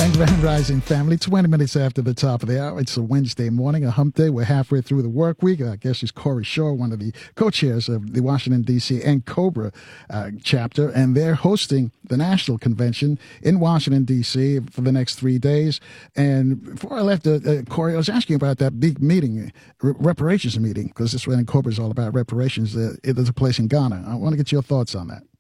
Grand Rising family, 20 minutes after the top of the hour. It's a Wednesday morning, a hump day. We're halfway through the work week. Our guest is Corey Shore, one of the co-chairs of the Washington, D.C. NCOBRA chapter, and they're hosting the national convention in Washington, D.C. for the next 3 days. And before I left, Corey, I was asking about that big meeting, reparations meeting, because this is what NCOBRA is all about, reparations. There's a place in Ghana. I want to get your thoughts on that.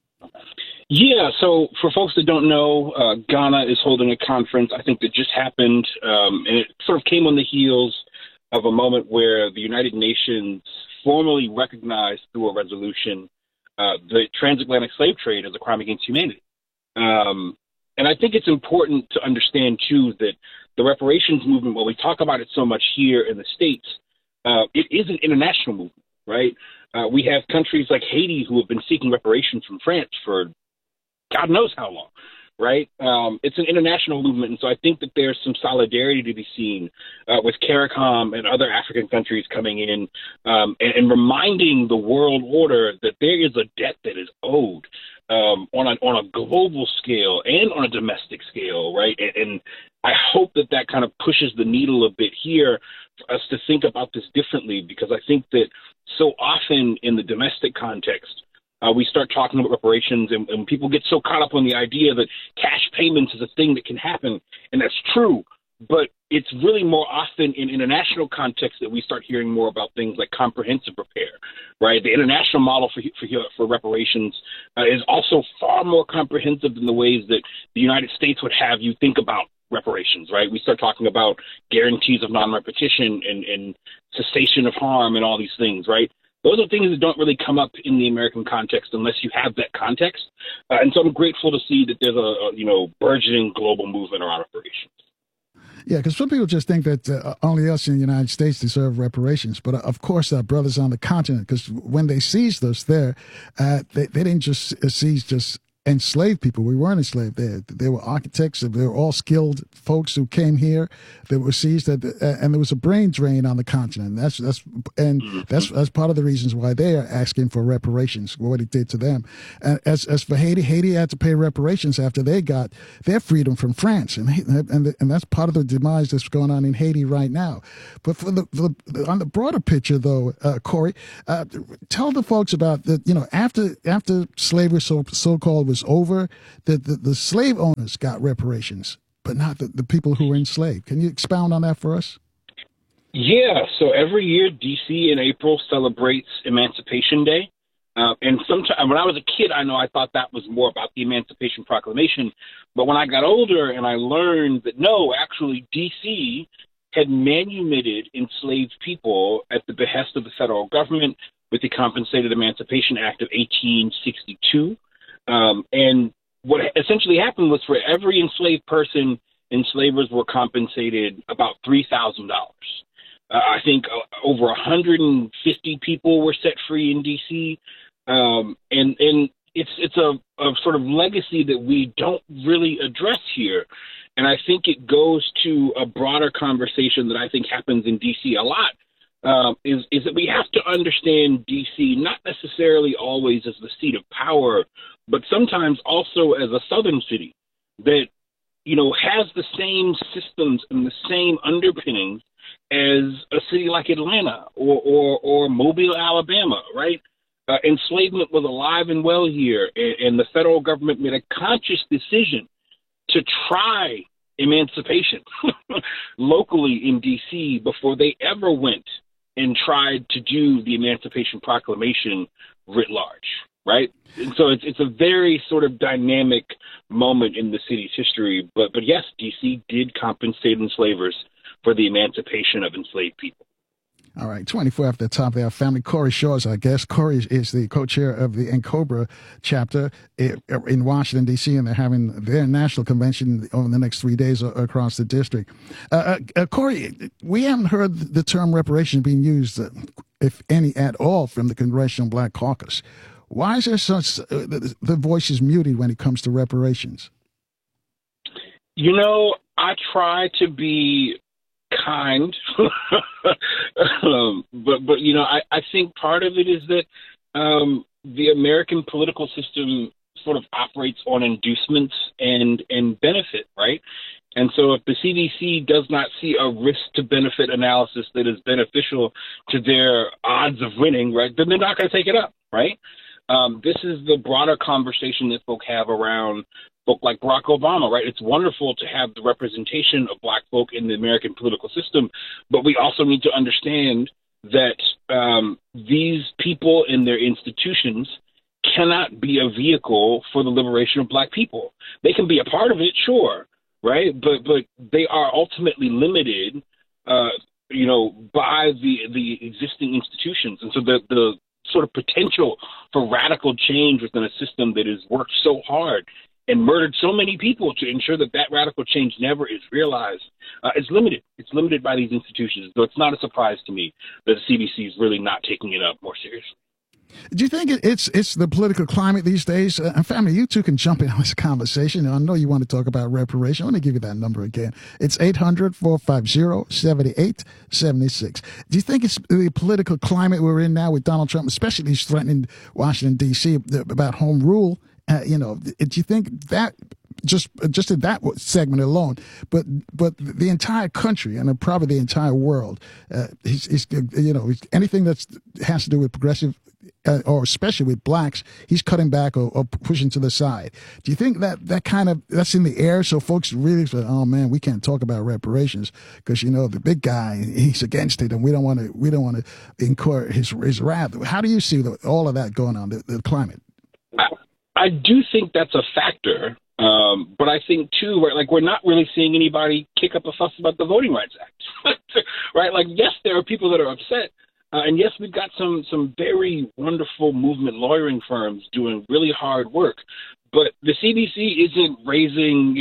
Yeah, so for folks that don't know, Ghana is holding a conference, I think, that just happened, and it sort of came on the heels of a moment where the United Nations formally recognized through a resolution the transatlantic slave trade as a crime against humanity. And I think it's important to understand, too, that the reparations movement, while we talk about it so much here in the States, it is an international movement, right? We have countries like Haiti who have been seeking reparations from France for God knows how long, right? It's an international movement, and so I think that there's some solidarity to be seen with CARICOM and other African countries coming in and reminding the world order that there is a debt that is owed on a global scale and on a domestic scale, right? And I hope that kind of pushes the needle a bit here for us to think about this differently, because I think that so often in the domestic context, we start talking about reparations and people get so caught up on the idea that cash payments is a thing that can happen. And that's true. But it's really more often in international context that we start hearing more about things like comprehensive repair, right? The international model for reparations is also far more comprehensive than the ways that the United States would have you think about reparations, right? We start talking about guarantees of non-repetition and cessation of harm and all these things, right? Those are things that don't really come up in the American context unless you have that context. And so I'm grateful to see that there's a burgeoning global movement around reparations. Yeah, because some people just think that only us in the United States deserve reparations. But of course, our brothers on the continent, because when they seized us there, they didn't just seize just enslaved people. We weren't enslaved there. They were architects. They were all skilled folks who came here. They were seized, and there was a brain drain on the continent. That's part of the reasons why they are asking for reparations, what it did to them. And as for Haiti had to pay reparations after they got their freedom from France, and that's part of the demise that's going on in Haiti right now. But for on the broader picture, though, Corey, tell the folks about after slavery so-called was over, the slave owners got reparations, but not the people who were enslaved. Can you expound on that for us? Yeah, so every year D.C. in April celebrates Emancipation Day. And sometimes when I was a kid, I thought that was more about the Emancipation Proclamation. But when I got older and I learned that no, actually D.C. had manumitted enslaved people at the behest of the federal government with the Compensated Emancipation Act of 1862. And what essentially happened was for every enslaved person, enslavers were compensated about $3,000. I think over 150 people were set free in D.C. And it's a sort of legacy that we don't really address here. And I think it goes to a broader conversation that I think happens in D.C. a lot. Is that we have to understand D.C. not necessarily always as the seat of power, but sometimes also as a southern city that, has the same systems and the same underpinnings as a city like Atlanta or Mobile, Alabama, right? Enslavement was alive and well here, and the federal government made a conscious decision to try emancipation locally in D.C. before they ever went and tried to do the Emancipation Proclamation writ large, right? And so it's a very sort of dynamic moment in the city's history. But yes, D.C. did compensate enslavers for the emancipation of enslaved people. All right, 24 after the top of our family. Corey Shore is our guest. Corey is the co-chair of the NCOBRA chapter in Washington, D.C., and they're having their national convention over the next 3 days across the district. Corey, we haven't heard the term reparation being used, if any at all, from the Congressional Black Caucus. Why is there such the voice is muted when it comes to reparations? I try to be kind, but I think part of it is that the American political system sort of operates on inducements and benefit, right? And so if the CDC does not see a risk to benefit analysis that is beneficial to their odds of winning, right, then they're not going to take it up, right? This is the broader conversation that folk have around folk like Barack Obama, right? It's wonderful to have the representation of black folk in the American political system, but we also need to understand that these people and their institutions cannot be a vehicle for the liberation of black people. They can be a part of it, sure, right? But they are ultimately limited, by the existing institutions. And so the sort of potential for radical change within a system that has worked so hard and murdered so many people to ensure that that radical change never is realized is limited. It's limited by these institutions. So it's not a surprise to me that the CDC is really not taking it up more seriously. Do you think it's the political climate these days? And family, you two can jump in on this conversation. I know you want to talk about reparation. Let me give you that number again. It's 800-450-7876. Do you think it's the political climate we're in now with Donald Trump, especially he's threatening Washington, D.C. about home rule? Do you think that just in that segment alone, but the entire country and probably the entire world, anything that has to do with progressive, or especially with blacks, he's cutting back or pushing to the side. Do you think that that's in the air? So folks really say, oh man, we can't talk about reparations because the big guy, he's against it, and we don't want to incur his wrath. How do you see all of that going on, the climate? I do think that's a factor. But I think too, right, like we're not really seeing anybody kick up a fuss about the Voting Rights Act, right? Like, yes, there are people that are upset. And yes, we've got some very wonderful movement lawyering firms doing really hard work. But the CDC isn't raising,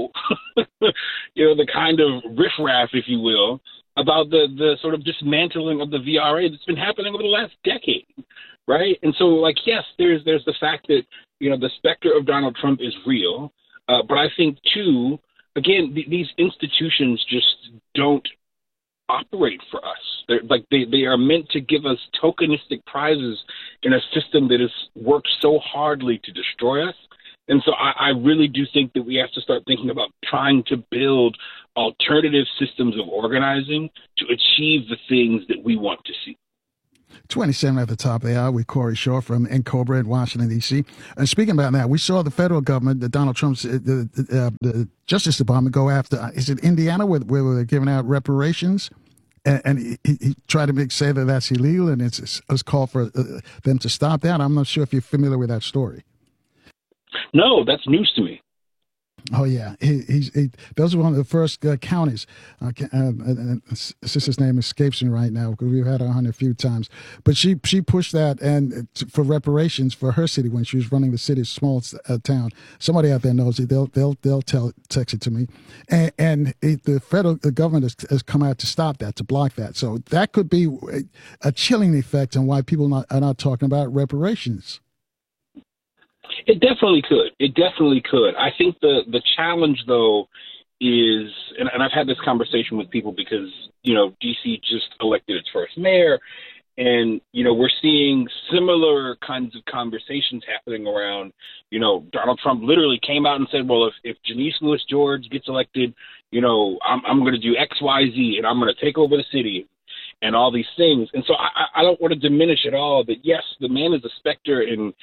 the kind of riffraff, if you will, about the sort of dismantling of the VRA that's been happening over the last decade, right? And so, like, yes, there's the fact that, the specter of Donald Trump is real. But I think, too, again, these institutions just don't operate for us. They are meant to give us tokenistic prizes in a system that has worked so hardly to destroy us. And so I really do think that we have to start thinking about trying to build alternative systems of organizing to achieve the things that we want to see. 27 at the top of the hour with Corey Shore from NCOBRA in Washington, D.C. And speaking about that, we saw the federal government, Donald Trump's the Justice Department go after, is it Indiana, where they're giving out reparations? And he tried to say that that's illegal, and it's called for them to stop that. I'm not sure if you're familiar with that story. No, that's news to me. Oh yeah, those are one of the first counties. Sister's name escapes me right now because we've had her on a few times. But she pushed that and for reparations for her city when she was running the city's smallest town. Somebody out there knows it. They'll text it to me. And the federal government has come out to stop that, to block that. So that could be a chilling effect on why people are not talking about reparations. It definitely could. It definitely could. I think the challenge, though, is, and I've had this conversation with people because, D.C. just elected its first mayor, and, we're seeing similar kinds of conversations happening around, Donald Trump literally came out and said, well, if Janice Lewis George gets elected, I'm going to do X, Y, Z, and I'm going to take over the city. And all these things. And so I don't want to diminish at all that, yes, the man is a specter and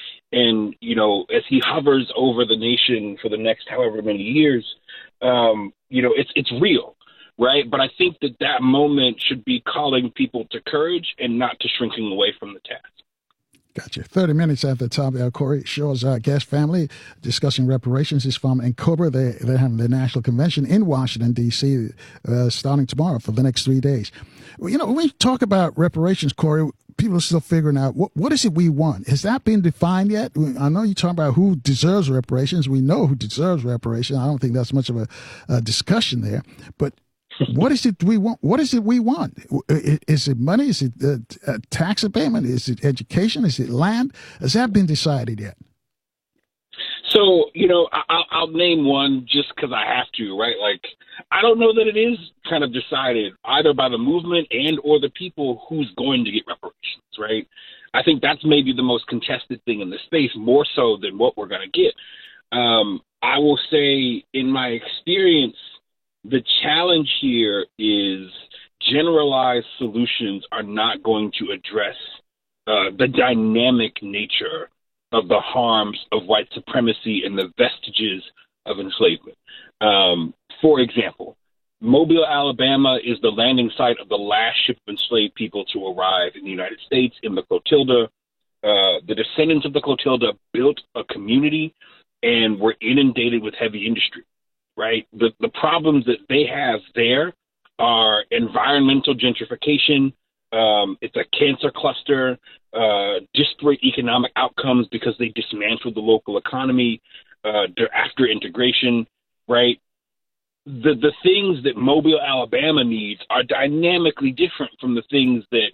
as he hovers over the nation for the next however many years, it's real, right? But I think that moment should be calling people to courage and not to shrinking away from the task. Gotcha. 30 minutes at the top. Corey Shore's guest family discussing reparations is from NCOBRA. They're having their national convention in Washington, D.C., starting tomorrow for the next 3 days. When we talk about reparations, Corey, people are still figuring out what is it we want. Has that been defined yet? I know you talk about who deserves reparations. We know who deserves reparations. I don't think that's much of a discussion there. But what is it we want? What is it we want? Is it money? Is it tax abatement? Is it education? Is it land? Has that been decided yet? So, I'll name one just because I have to, right? Like, I don't know that it is kind of decided either by the movement and or the people who's going to get reparations, right? I think that's maybe the most contested thing in the space, more so than what we're going to get. I will say, in my experience, The challenge here is generalized solutions are not going to address the dynamic nature of the harms of white supremacy and the vestiges of enslavement. For example, Mobile, Alabama is the landing site of the last ship of enslaved people to arrive in the United States in the Clotilda. The descendants of the Clotilda built a community and were inundated with heavy industry, right? The problems that they have there are environmental gentrification. It's a cancer cluster, disparate economic outcomes because they dismantled the local economy after integration, right? The things that Mobile, Alabama needs are dynamically different from the things that,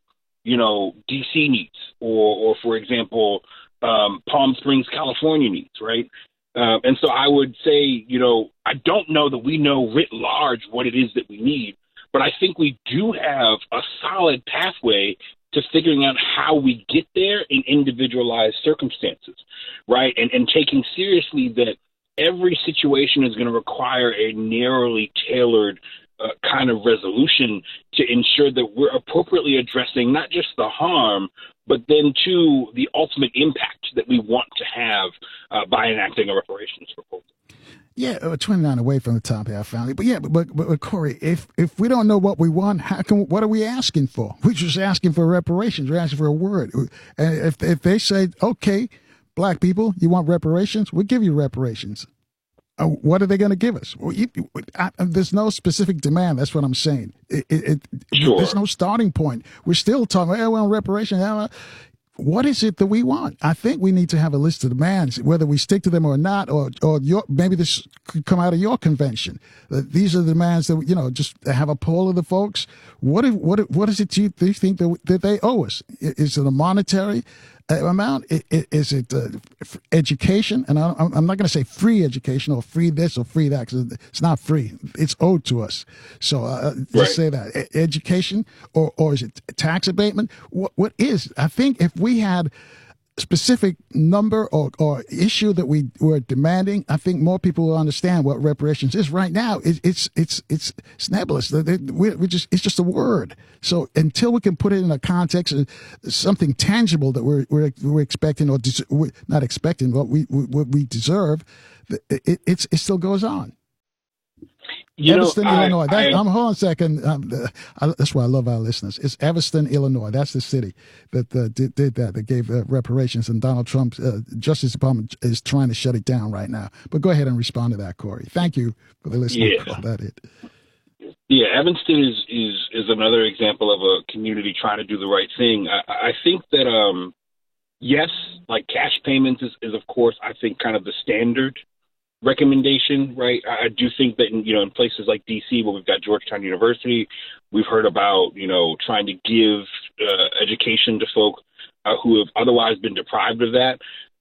DC needs or for example, Palm Springs, California needs, right? And so I would say, I don't know that we know writ large what it is that we need, but I think we do have a solid pathway to figuring out how we get there in individualized circumstances, right? And taking seriously that every situation is going to require a narrowly tailored kind of resolution to ensure that we're appropriately addressing not just the harm, but then to the ultimate impact that we want to have by enacting a reparations proposal. Yeah, 29 away from the top half family. But yeah, but Corey, if we don't know what we want, what are we asking for? We're just asking for reparations. We're asking for a word. And if they say, okay, black people, you want reparations? We'll give you reparations. What are they going to give us? Well, there's no specific demand. That's what I'm saying. Sure. There's no starting point. We're still talking, well, reparations. What is it that we want? I think we need to have a list of demands, whether we stick to them or not, or maybe this could come out of your convention. These are the demands that, just have a poll of the folks. What is it you think that they owe us? Is it a monetary amount? Is it education? And I'm not going to say free education or free this or free that, because it's not free. It's owed to us. So just say that. Education, or is it tax abatement? What is? I think if we had specific number or issue that we were demanding, I think more people will understand what reparations is. Right now, it's nebulous. It's just a word. So until we can put it in a context of something tangible that we're expecting, or not expecting, what we deserve, it still goes on. Evanston, Illinois. Hold on a second. That's why I love our listeners. It's Evanston, Illinois. That's the city that did that. That gave reparations, and Donald Trump's Justice Department is trying to shut it down right now. But go ahead and respond to that, Corey. Thank you for the listener. Yeah. That it. Yeah, Evanston is another example of a community trying to do the right thing. I think that yes, like cash payments is of course, I think, kind of the standard recommendation, right? I do think that in places like DC, where we've got Georgetown University, we've heard about trying to give education to folk who have otherwise been deprived of that.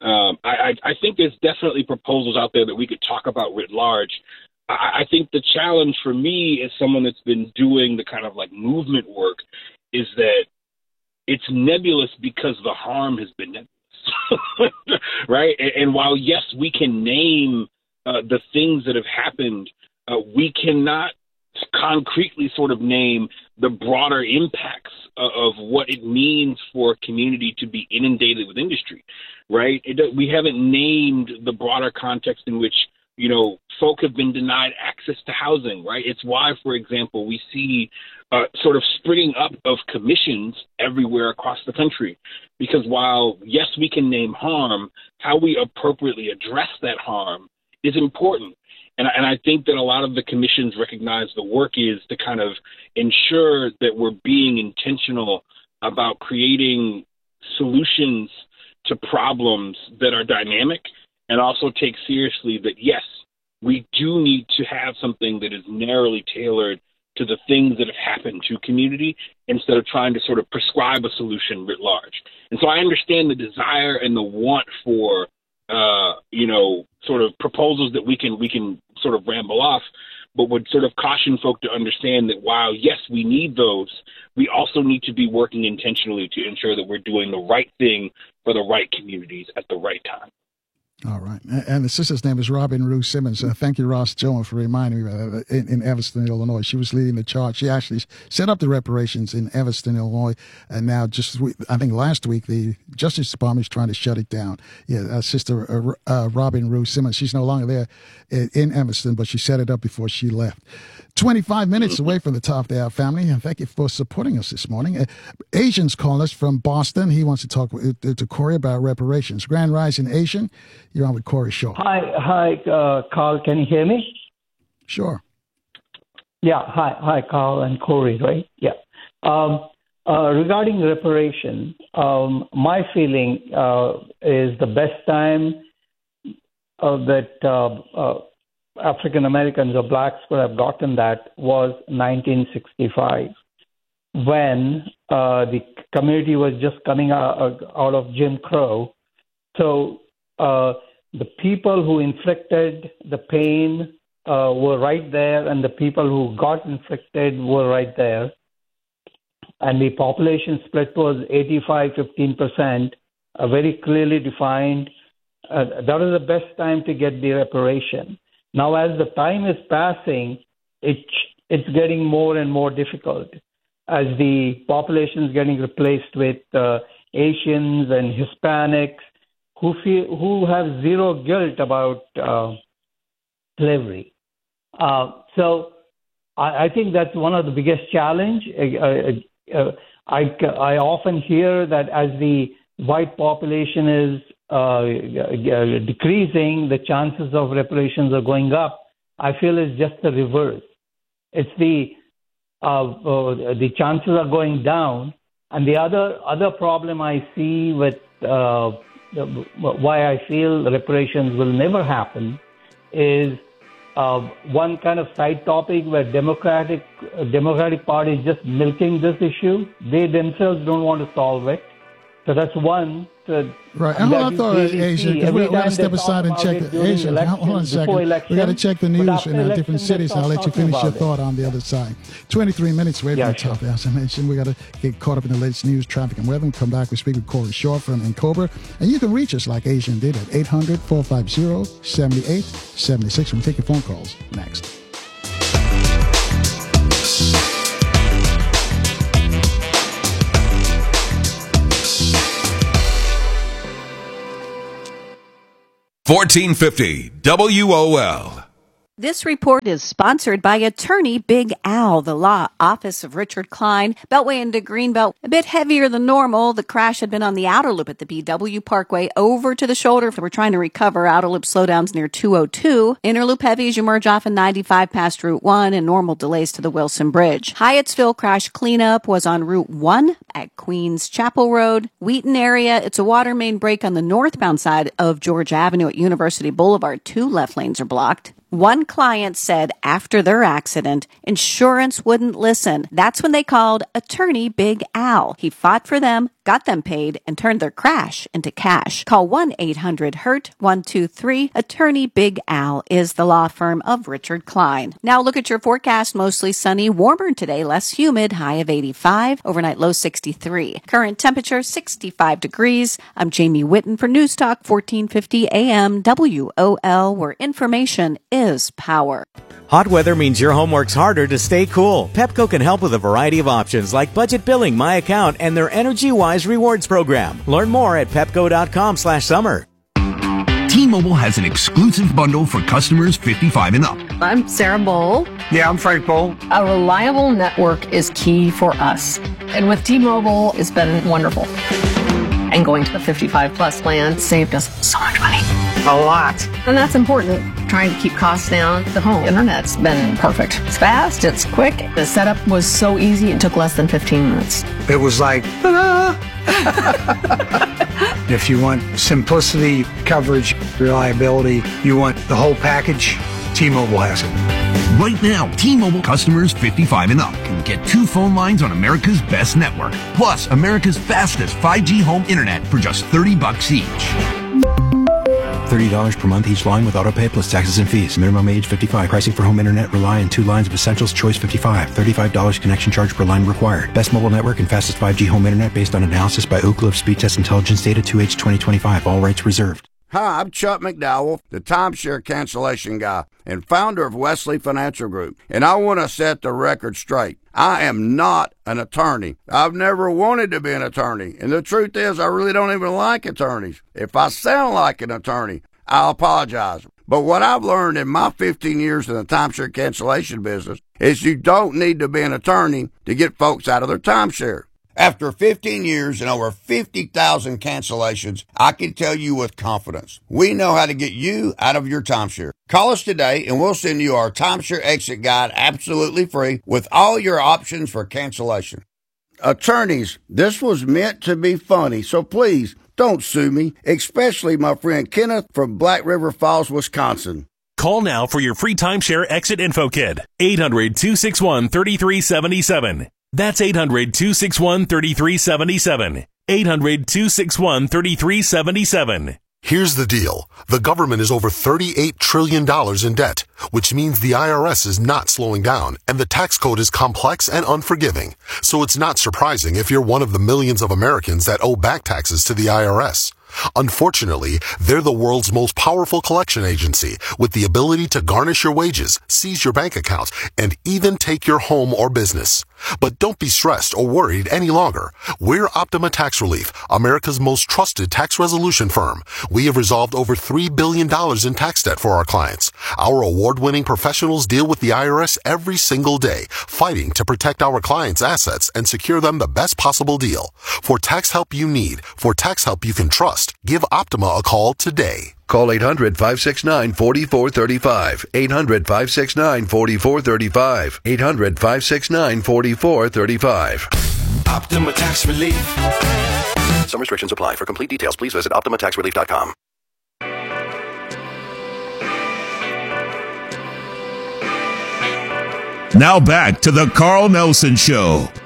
I think there's definitely proposals out there that we could talk about writ large. I think the challenge for me, as someone that's been doing the kind of like movement work, is that it's nebulous because the harm has been nebulous, right? And while yes, we can name the things that have happened, we cannot concretely sort of name the broader impacts of what it means for a community to be inundated with industry, right? We haven't named the broader context in which, folk have been denied access to housing, right? It's why, for example, we see sort of springing up of commissions everywhere across the country, because while, yes, we can name harm, how we appropriately address that harm is important. And I think that a lot of the commissions recognize the work is to kind of ensure that we're being intentional about creating solutions to problems that are dynamic, and also take seriously that, yes, we do need to have something that is narrowly tailored to the things that have happened to community, instead of trying to sort of prescribe a solution writ large. And so I understand the desire and the want for sort of proposals that we can sort of ramble off, but would sort of caution folk to understand that while, yes, we need those, we also need to be working intentionally to ensure that we're doing the right thing for the right communities at the right time. All right. And the sister's name is Robin Rue Simmons. Thank you, Ross Jones, for reminding me of that in Evanston, Illinois. She was leading the charge. She actually set up the reparations in Evanston, Illinois. And now, I think last week, the Justice Department is trying to shut it down. Yeah, Sister Robin Rue Simmons, she's no longer there in Evanston, but she set it up before she left. 25 minutes away from the top of the hour, family, and thank you for supporting us this morning. Asian's calling us from Boston. He wants to talk to Corey about reparations. Grand Rising Asian, you're on with Corey Shaw. Hi, Carl. Can you hear me? Sure. Yeah. Hi, Carl and Corey. Right? Yeah. Regarding reparation, my feeling is the best time that African Americans or blacks could have gotten that was 1965, when the community was just coming out of Jim Crow. So the people who inflicted the pain were right there, and the people who got inflicted were right there. And the population split was 85-15%, very clearly defined. That was the best time to get the reparation. Now, as the time is passing, it's getting more and more difficult as the population is getting replaced with Asians and Hispanics who have zero guilt about slavery. So I think that's one of the biggest challenge. I often hear that as the white population is decreasing, the chances of reparations are going up. I feel it's just the reverse. It's the chances are going down. And the other problem I see with why I feel reparations will never happen is one kind of side topic where Democratic Party is just milking this issue. They themselves don't want to solve it. So that's one. Right. And hold on, thought Asian, because we got to step aside and check Asian. Hold on a second. We got to check the news in different cities. I'll let you finish your thought on the other side. 23 minutes away from the top. As I mentioned, we got to get caught up in the latest news, traffic, and weather. When we come back, we speak with Corey Shaw from Cobra. And you can reach us like Asian did at 800-450-7876. We'll take your phone calls next. $14.50 WOL. This report is sponsored by Attorney Big Al, the law office of Richard Klein, Beltway into Greenbelt. A bit heavier than normal. The crash had been on the outer loop at the BW Parkway over to the shoulder. We're trying to recover outer loop slowdowns near 202. Inner loop heavy as you merge off in 95 past Route 1 and normal delays to the Wilson Bridge. Hyattsville crash cleanup was on Route 1 at Queens Chapel Road. Wheaton area, it's a water main break on the northbound side of George Avenue at University Boulevard. 2 left lanes are blocked. One client said after their accident, insurance wouldn't listen. That's when they called Attorney Big Al. He fought for them, got them paid, and turned their crash into cash. Call 1-800-HURT-123. Attorney Big Al is the law firm of Richard Klein. Now look at your forecast. Mostly sunny, warmer today, less humid, high of 85, overnight low 63. Current temperature 65 degrees. I'm Jamie Whitten for News Talk 1450 AM WOL, where information is power. Hot weather means your home works harder to stay cool. Pepco can help with a variety of options like budget billing, My Account, and their EnergyWise rewards program. Learn more at pepco.com/summer. T-Mobile has an exclusive bundle for customers 55 and up. I'm Sarah Bowl. Yeah, I'm Frank Bowl. A reliable network is key for us. And with T-Mobile, it's been wonderful. And going to the 55 plus plan saved us so much money. A lot. And that's important. Trying to keep costs down. The home internet's been perfect. It's fast, it's quick. The setup was so easy, it took less than 15 minutes. It was like, ta-da! If you want simplicity, coverage, reliability, you want the whole package, T-Mobile has it. Right now, T-Mobile customers 55 and up can get 2 phone lines on America's best network, plus America's fastest 5G home internet for just $30 each. $30 per month each line with autopay plus taxes and fees. Minimum age 55. Pricing for home internet rely on 2 lines of Essentials Choice 55. $35 connection charge per line required. Best mobile network and fastest 5G home internet based on analysis by Ookla of Speed Test Intelligence Data 2H 2025. All rights reserved. Hi, I'm Chuck McDowell, the timeshare cancellation guy and founder of Wesley Financial Group, and I want to set the record straight. I am not an attorney. I've never wanted to be an attorney, and the truth is I really don't even like attorneys. If I sound like an attorney, I apologize. But what I've learned in my 15 years in the timeshare cancellation business is you don't need to be an attorney to get folks out of their timeshare. After 15 years and over 50,000 cancellations, I can tell you with confidence, we know how to get you out of your timeshare. Call us today and we'll send you our timeshare exit guide absolutely free with all your options for cancellation. Attorneys, this was meant to be funny, so please don't sue me, especially my friend Kenneth from Black River Falls, Wisconsin. Call now for your free timeshare exit info kit. 800-261-3377. That's 800-261-3377. 800-261-3377. Here's the deal. The government is over $38 trillion in debt, which means the IRS is not slowing down, and the tax code is complex and unforgiving. So it's not surprising if you're one of the millions of Americans that owe back taxes to the IRS. Unfortunately, they're the world's most powerful collection agency with the ability to garnish your wages, seize your bank accounts, and even take your home or business. But don't be stressed or worried any longer. We're Optima Tax Relief, America's most trusted tax resolution firm. We have resolved over $3 billion in tax debt for our clients. Our award-winning professionals deal with the IRS every single day, fighting to protect our clients' assets and secure them the best possible deal. For tax help you need, for tax help you can trust, give Optima a call today. Call 800-569-4435. 800-569-4435. 800-569-4435. Optima Tax Relief. Some restrictions apply. For complete details, please visit OptimaTaxRelief.com. Now back to the Carl Nelson Show